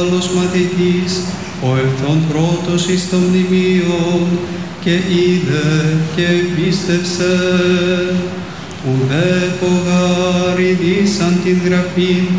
Παύλος μαθητής, ο ελθόν πρώτος εις το μνημείο, και είδε και πίστεψε. Ουδέ πογάρι δίσαν την γραφήν,